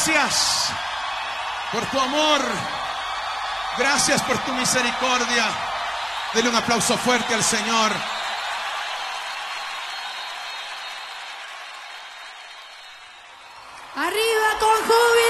gracias por tu amor. Gracias por tu misericordia. Dele un aplauso fuerte al Señor. Arriba con júbilo.